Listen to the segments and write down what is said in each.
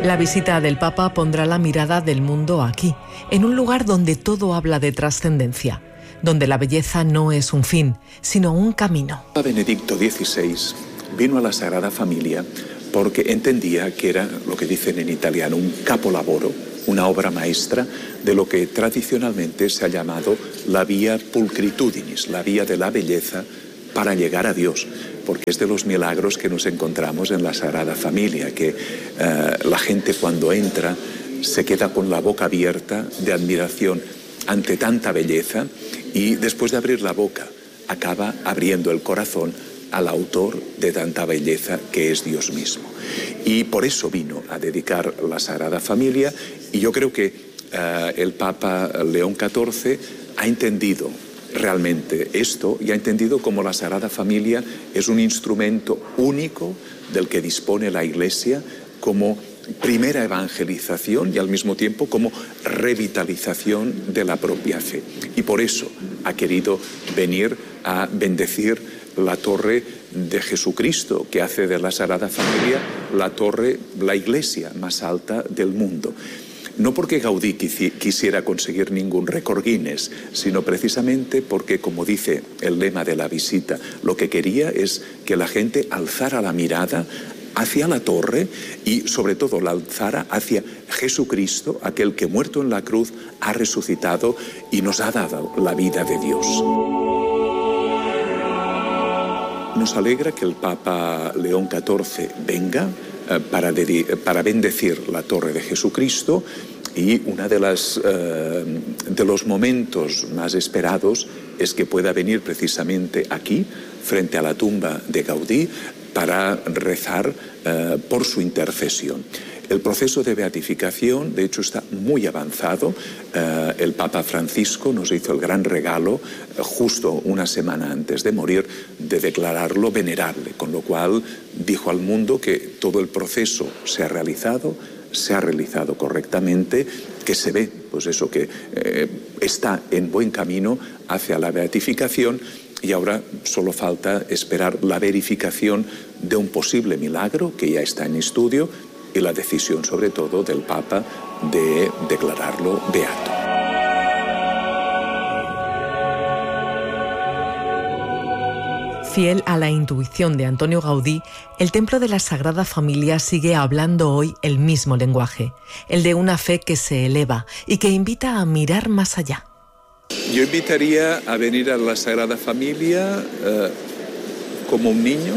La visita del Papa pondrá la mirada del mundo aquí, en un lugar donde todo habla de trascendencia, donde la belleza no es un fin, sino un camino. Benedicto XVI vino a la Sagrada Familia porque entendía que era lo que dicen en italiano un capolavoro, una obra maestra de lo que tradicionalmente se ha llamado la via pulchritudinis, la vía de la belleza para llegar a Dios, porque es de los milagros que nos encontramos en la Sagrada Familia, que la gente cuando entra se queda con la boca abierta de admiración ante tanta belleza y después de abrir la boca acaba abriendo el corazón al autor de tanta belleza que es Dios mismo. Y por eso vino a dedicar la Sagrada Familia y yo creo que el Papa León XIV ha entendido realmente esto y ha entendido cómo la Sagrada Familia es un instrumento único del que dispone la Iglesia como primera evangelización y al mismo tiempo como revitalización de la propia fe. Y por eso ha querido venir a bendecir la torre de Jesucristo, que hace de la Sagrada Familia la iglesia más alta del mundo. No porque Gaudí quisiera conseguir ningún récord Guinness, sino precisamente porque, como dice el lema de la visita, lo que quería es que la gente alzara la mirada hacia la torre y sobre todo la alzara hacia Jesucristo, aquel que muerto en la cruz ha resucitado y nos ha dado la vida de Dios. Nos alegra que el Papa León XIV venga para bendecir la torre de Jesucristo y uno de los momentos más esperados es que pueda venir precisamente aquí, frente a la tumba de Gaudí, para rezar por su intercesión. El proceso de beatificación, de hecho, está muy avanzado. El Papa Francisco nos hizo el gran regalo, justo una semana antes de morir, de declararlo venerable, con lo cual dijo al mundo que todo el proceso se ha realizado correctamente, que se ve, pues eso, que está en buen camino hacia la beatificación. Y ahora solo falta esperar la verificación de un posible milagro que ya está en estudio y la decisión sobre todo del Papa de declararlo beato. Fiel a la intuición de Antonio Gaudí, el Templo de la Sagrada Familia sigue hablando hoy el mismo lenguaje, el de una fe que se eleva y que invita a mirar más allá. Yo invitaría a venir a la Sagrada Familia como un niño,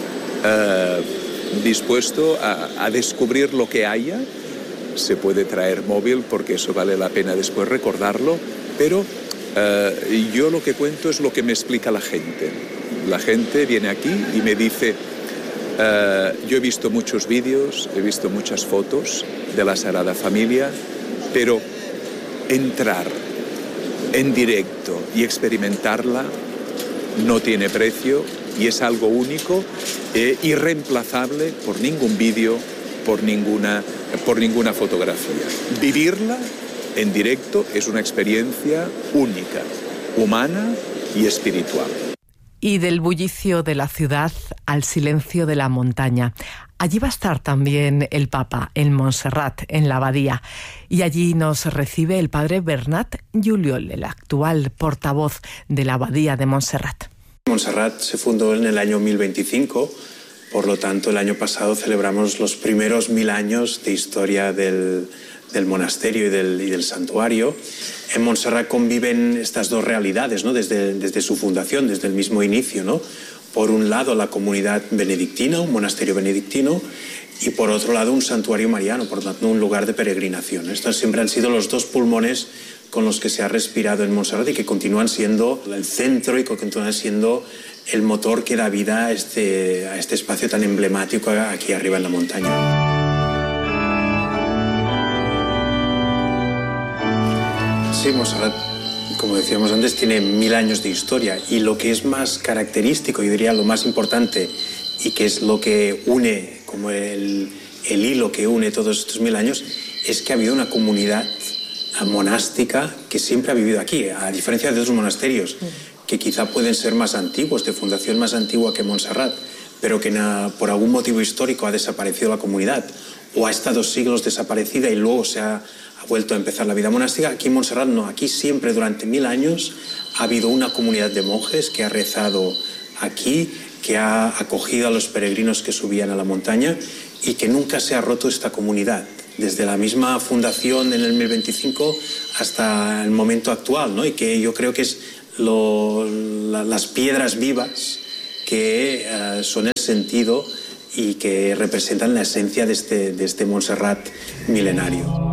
dispuesto a descubrir lo que haya. Se puede traer móvil porque eso vale la pena después recordarlo, pero yo lo que cuento es lo que me explica la gente. La gente viene aquí y me dice, yo he visto muchos vídeos, he visto muchas fotos de la Sagrada Familia, pero entrar en directo y experimentarla no tiene precio y es algo único, irreemplazable por ningún vídeo, por ninguna fotografía. Vivirla en directo es una experiencia única, humana y espiritual. Y del bullicio de la ciudad al silencio de la montaña. Allí va a estar también el Papa, en Montserrat, en la abadía. Y allí nos recibe el padre Bernat Llullol, el actual portavoz de la abadía de Montserrat. Montserrat se fundó en el año 1025, por lo tanto el año pasado celebramos los primeros 1000 años de historia del monasterio y del santuario. En Montserrat conviven estas dos realidades, ¿no? Desde su fundación, desde el mismo inicio, ¿no? Por un lado la comunidad benedictina, un monasterio benedictino, y por otro lado un santuario mariano, por lo tanto un lugar de peregrinación. Estos siempre han sido los dos pulmones con los que se ha respirado en Montserrat y que continúan siendo el centro y que continúan siendo el motor que da vida a este espacio tan emblemático aquí arriba en la montaña. Sí, Montserrat, como decíamos antes, tiene 1000 años de historia y lo que es más característico, yo diría lo más importante y que es lo que une, como el hilo que une todos estos 1000 años, es que ha habido una comunidad monástica que siempre ha vivido aquí, a diferencia de otros monasterios que quizá pueden ser más antiguos, de fundación más antigua que Montserrat, pero que por algún motivo histórico ha desaparecido la comunidad o ha estado siglos desaparecida y luego se ha vuelto a empezar la vida monástica. Aquí en Montserrat no, aquí siempre durante 1000 años ha habido una comunidad de monjes que ha rezado aquí, que ha acogido a los peregrinos que subían a la montaña y que nunca se ha roto esta comunidad, desde la misma fundación en el 1025 hasta el momento actual, ¿no? Y que yo creo que es las piedras vivas que son el sentido y que representan la esencia de este Montserrat milenario.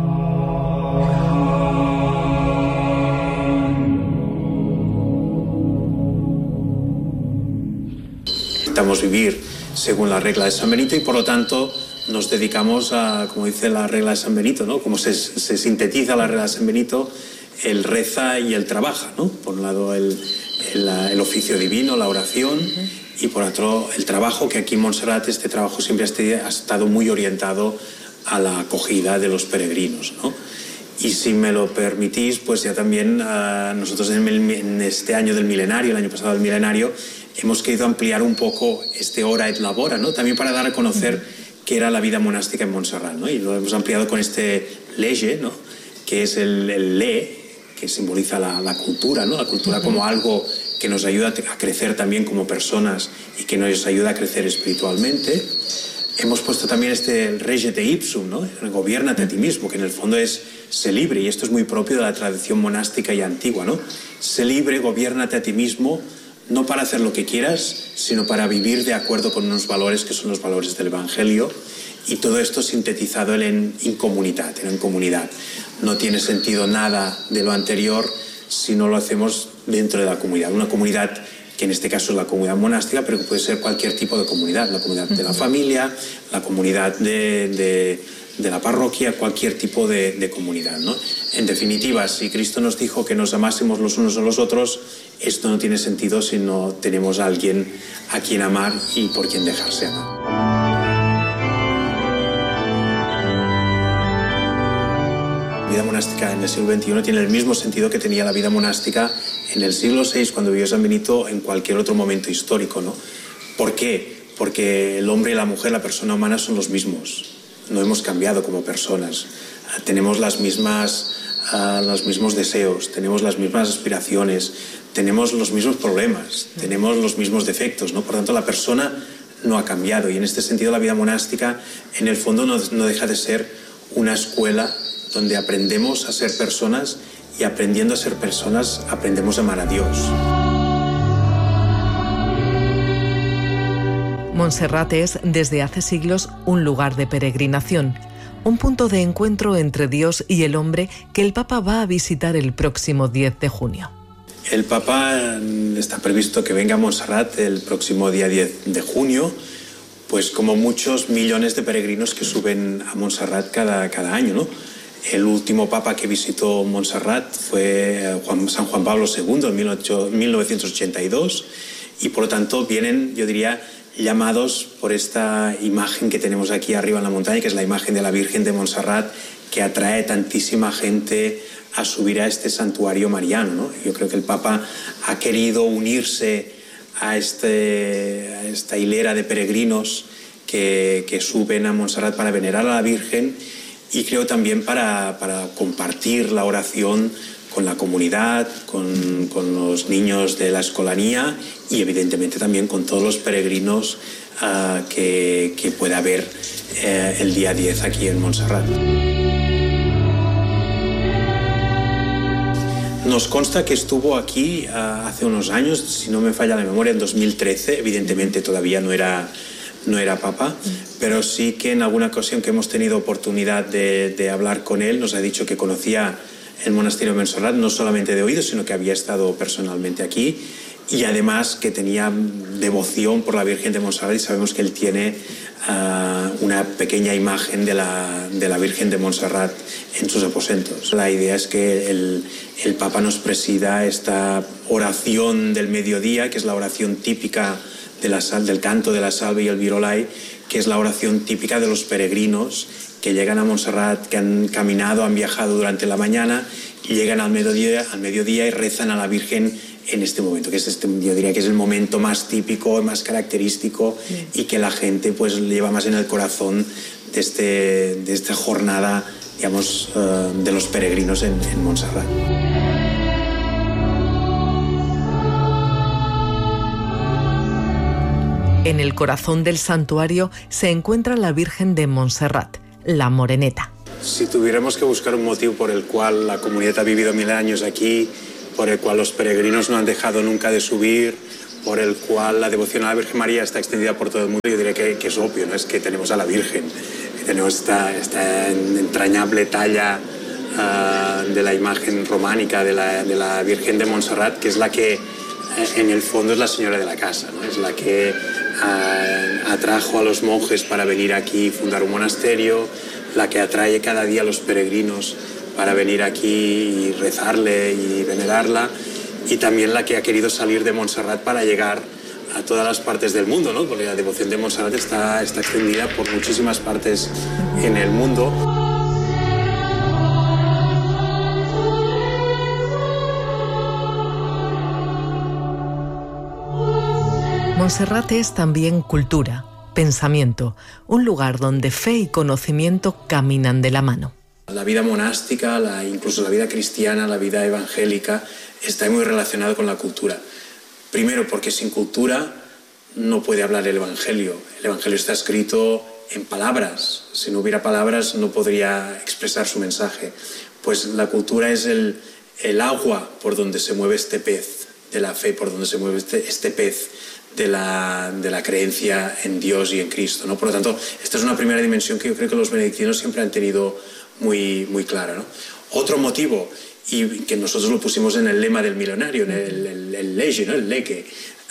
Intentamos vivir según la regla de San Benito y por lo tanto nos dedicamos a, como dice la regla de San Benito, ¿no? Como se sintetiza la regla de San Benito, el reza y el trabaja, ¿no? Por un lado el oficio divino, la oración, y por otro el trabajo, que aquí en Montserrat este trabajo siempre ha estado muy orientado a la acogida de los peregrinos, ¿no? Y si me lo permitís, pues ya también nosotros en este año del milenario, el año pasado del milenario, hemos querido ampliar un poco este Ora et Labora, ¿no? También para dar a conocer qué era la vida monástica en Montserrat, ¿no? Y lo hemos ampliado con este lege, ¿no? Que es el le, que simboliza la cultura, ¿no? La cultura como algo que nos ayuda a crecer también como personas y que nos ayuda a crecer espiritualmente. Hemos puesto también el regete ipsum, ¿no? Gobiérnate a ti mismo, que en el fondo es sé libre, y esto es muy propio de la tradición monástica y antigua, ¿no? Sé libre, gobiérnate a ti mismo, no para hacer lo que quieras, sino para vivir de acuerdo con unos valores que son los valores del Evangelio, y todo esto sintetizado en comunidad, en comunidad. No tiene sentido nada de lo anterior si no lo hacemos dentro de la comunidad. Una comunidad que en este caso es la comunidad monástica, pero que puede ser cualquier tipo de comunidad, la comunidad de la familia, la comunidad de la parroquia, cualquier tipo de comunidad, ¿no? En definitiva, si Cristo nos dijo que nos amásemos los unos a los otros, esto no tiene sentido si no tenemos a alguien a quien amar y por quien dejarse amar. La vida monástica en el siglo XXI tiene el mismo sentido que tenía la vida monástica en el siglo VI, cuando vivió San Benito, en cualquier otro momento histórico, ¿no? ¿Por qué? Porque el hombre y la mujer, la persona humana, son los mismos. No hemos cambiado como personas. Tenemos los mismos deseos, tenemos las mismas aspiraciones, tenemos los mismos problemas, tenemos los mismos defectos, ¿no? Por tanto, la persona no ha cambiado, y en este sentido la vida monástica en el fondo no deja de ser una escuela donde aprendemos a ser personas, y aprendiendo a ser personas aprendemos a amar a Dios. Montserrat es desde hace siglos un lugar de peregrinación, un punto de encuentro entre Dios y el hombre que el Papa va a visitar el próximo 10 de junio. El Papa está previsto que venga a Montserrat el próximo día 10 de junio, pues como muchos millones de peregrinos que suben a Montserrat cada año, ¿no? El último Papa que visitó Montserrat fue San Juan Pablo II en 1982, y por lo tanto vienen, yo diría, llamados por esta imagen que tenemos aquí arriba en la montaña, que es la imagen de la Virgen de Montserrat, que atrae tantísima gente a subir a este santuario mariano, ¿no? Yo creo que el Papa ha querido unirse a esta hilera de peregrinos que suben a Montserrat para venerar a la Virgen, y creo también para compartir la oración con la comunidad, con los niños de la escolanía, y evidentemente también con todos los peregrinos que pueda haber el día 10 aquí en Montserrat. Nos consta que estuvo aquí hace unos años, si no me falla la memoria, en 2013, evidentemente todavía no era Papa, pero sí que en alguna ocasión que hemos tenido oportunidad de hablar con él, nos ha dicho que conocía el monasterio de Montserrat, no solamente de oído, sino que había estado personalmente aquí, y además que tenía devoción por la Virgen de Montserrat, y sabemos que él tiene una pequeña imagen de la Virgen de Montserrat en sus aposentos. La idea es que el Papa nos presida esta oración del mediodía, que es la oración típica del canto de la salve y el virolai, que es la oración típica de los peregrinos que llegan a Montserrat, que han caminado, han viajado durante la mañana, y llegan al mediodía y rezan a la Virgen en este momento, que es yo diría que es el momento más típico, más característico y que la gente pues lleva más en el corazón de esta jornada, digamos, de los peregrinos en Montserrat. En el corazón del santuario se encuentra la Virgen de Montserrat, la Moreneta. Si tuviéramos que buscar un motivo por el cual la comunidad ha vivido 1000 años aquí, por el cual los peregrinos no han dejado nunca de subir, por el cual la devoción a la Virgen María está extendida por todo el mundo, yo diría que es obvio, ¿no? Es que tenemos a la Virgen, tenemos esta entrañable talla de la imagen románica de la Virgen de Montserrat, que es la que en el fondo es la señora de la casa, ¿no? Es la que atrajo a los monjes para venir aquí y fundar un monasterio, la que atrae cada día a los peregrinos para venir aquí y rezarle y venerarla, y también la que ha querido salir de Montserrat para llegar a todas las partes del mundo, ¿no? Porque la devoción de Montserrat está extendida por muchísimas partes en el mundo. Montserrat es también cultura, pensamiento, un lugar donde fe y conocimiento caminan de la mano. La vida monástica, incluso la vida cristiana, la vida evangélica, está muy relacionada con la cultura. Primero, porque sin cultura no puede hablar el Evangelio. El Evangelio está escrito en palabras. Si no hubiera palabras, no podría expresar su mensaje. Pues la cultura es el agua por donde se mueve este pez de la fe, por donde se mueve este pez de la creencia en Dios y en Cristo, ¿no? Por lo tanto, esta es una primera dimensión que yo creo que los benedictinos siempre han tenido muy, muy clara, ¿no? Otro motivo, y que nosotros lo pusimos en el lema del milenario, en el lege, ¿no? El lege.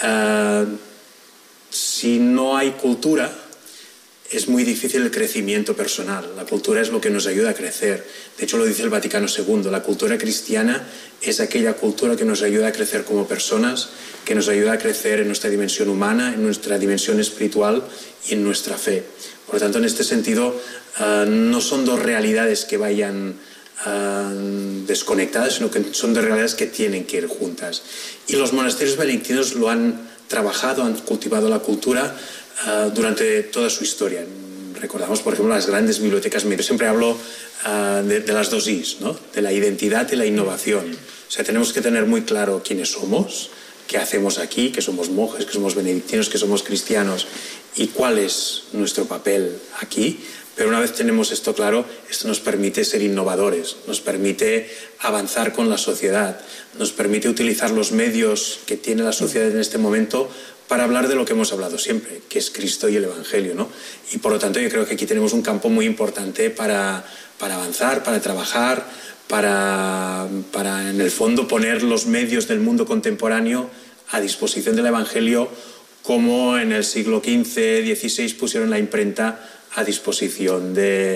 Si no hay cultura, es muy difícil el crecimiento personal. La cultura es lo que nos ayuda a crecer. De hecho, lo dice el Vaticano II. La cultura cristiana es aquella cultura que nos ayuda a crecer como personas, que nos ayuda a crecer en nuestra dimensión humana, en nuestra dimensión espiritual y en nuestra fe. Por lo tanto, en este sentido, no son dos realidades que vayan desconectadas, sino que son dos realidades que tienen que ir juntas. Y los monasterios benedictinos lo han trabajado, han cultivado la cultura durante toda su historia. Recordamos, por ejemplo, las grandes bibliotecas. Yo siempre hablo de las dos I's, ¿no? De la identidad y la innovación. O sea, tenemos que tener muy claro quiénes somos, qué hacemos aquí, que somos monjes, que somos benedictinos, que somos cristianos, y cuál es nuestro papel aquí. Pero una vez tenemos esto claro, esto nos permite ser innovadores, nos permite avanzar con la sociedad, nos permite utilizar los medios que tiene la sociedad en este momento para hablar de lo que hemos hablado siempre, que es Cristo y el Evangelio, ¿no? Y por lo tanto yo creo que aquí tenemos un campo muy importante para avanzar, para trabajar, para en el fondo poner los medios del mundo contemporáneo a disposición del Evangelio, como en el siglo XV, XVI pusieron la imprenta a disposición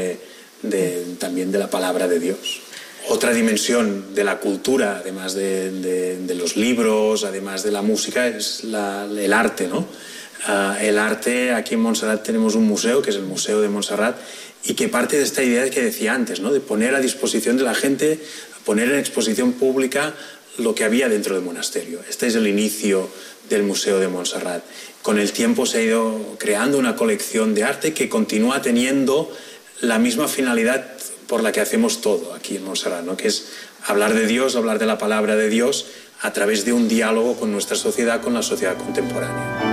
también de la palabra de Dios. Otra dimensión de la cultura, además de los libros, además de la música, es el arte, ¿no? El arte, aquí en Montserrat tenemos un museo, que es el Museo de Montserrat, y que parte de esta idea que decía antes, ¿no? De poner a disposición de la gente, poner en exposición pública lo que había dentro del monasterio. Este es el inicio del Museo de Montserrat. Con el tiempo se ha ido creando una colección de arte que continúa teniendo la misma finalidad por la que hacemos todo aquí en Montserrat, ¿no? Que es hablar de Dios, hablar de la palabra de Dios a través de un diálogo con nuestra sociedad, con la sociedad contemporánea.